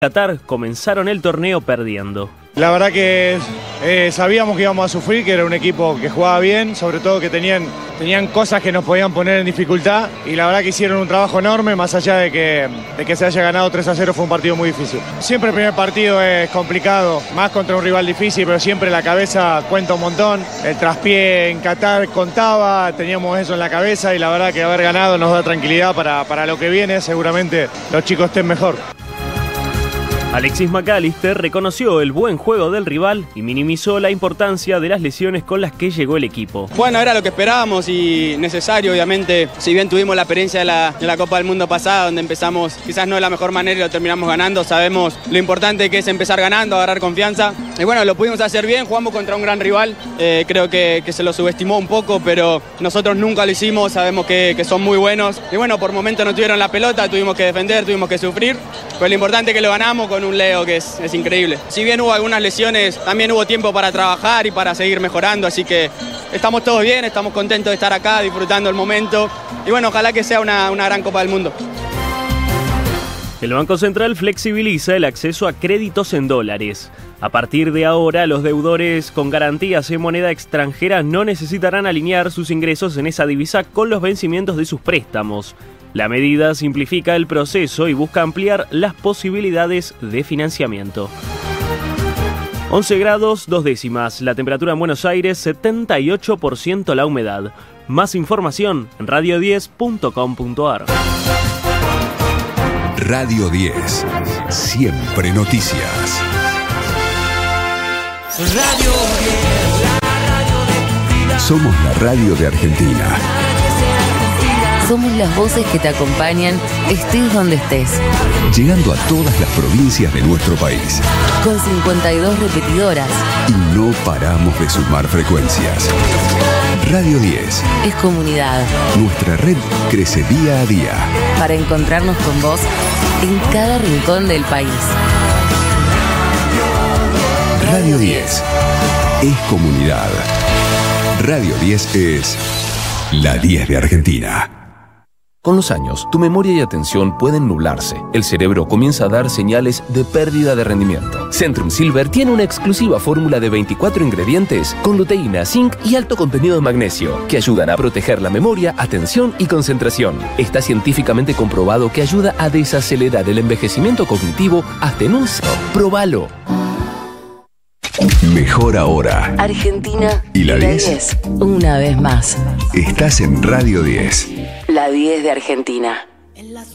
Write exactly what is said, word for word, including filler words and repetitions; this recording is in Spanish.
Qatar comenzaron el torneo perdiendo. La verdad que eh, sabíamos que íbamos a sufrir, que era un equipo que jugaba bien, sobre todo que tenían, tenían cosas que nos podían poner en dificultad, y la verdad que hicieron un trabajo enorme, más allá de que, de que se haya ganado tres a cero, fue un partido muy difícil. Siempre el primer partido es complicado, más contra un rival difícil, pero siempre la cabeza cuenta un montón. El traspié en Qatar contaba, teníamos eso en la cabeza, y la verdad que haber ganado nos da tranquilidad para, para lo que viene. Seguramente los chicos estén mejor. Alexis McAllister reconoció el buen juego del rival y minimizó la importancia de las lesiones con las que llegó el equipo. Bueno, era lo que esperábamos y necesario, obviamente. Si bien tuvimos la experiencia de la, de la Copa del Mundo pasada, donde empezamos quizás no de la mejor manera y lo terminamos ganando, sabemos lo importante que es empezar ganando, agarrar confianza. Y bueno, lo pudimos hacer bien, jugamos contra un gran rival. Eh, creo que, que se lo subestimó un poco, pero nosotros nunca lo hicimos, sabemos que, que son muy buenos. Y bueno, por momentos no tuvieron la pelota, tuvimos que defender, tuvimos que sufrir. Pero lo importante es que lo ganamos con un Leo que es, es increíble. Si bien hubo algunas lesiones, también hubo tiempo para trabajar y para seguir mejorando, así que estamos todos bien, estamos contentos de estar acá, disfrutando el momento, y bueno, ojalá que sea una, una gran Copa del Mundo. El Banco Central flexibiliza el acceso a créditos en dólares. A partir de ahora, los deudores con garantías en moneda extranjera no necesitarán alinear sus ingresos en esa divisa con los vencimientos de sus préstamos. La medida simplifica el proceso y busca ampliar las posibilidades de financiamiento. once grados, dos décimas. La temperatura en Buenos Aires, setenta y ocho por ciento la humedad. Más información en radio diez punto com punto ar. Radio diez. Siempre noticias. Radio diez, la radio de tu vida. Somos la radio de Argentina. Somos las voces que te acompañan, estés donde estés. Llegando a todas las provincias de nuestro país. Con cincuenta y dos repetidoras. Y no paramos de sumar frecuencias. Radio diez. Es comunidad. Nuestra red crece día a día. Para encontrarnos con vos en cada rincón del país. Radio diez. Es comunidad. Radio diez es la diez de Argentina. Con los años, tu memoria y atención pueden nublarse. El cerebro comienza a dar señales de pérdida de rendimiento. Centrum Silver tiene una exclusiva fórmula de veinticuatro ingredientes con luteína, zinc y alto contenido de magnesio que ayudan a proteger la memoria, atención y concentración. Está científicamente comprobado que ayuda a desacelerar el envejecimiento cognitivo hasta en un... ¡Próbalo! Mejor ahora. Argentina y la diez. Una vez más. Estás en Radio diez. La diez de Argentina.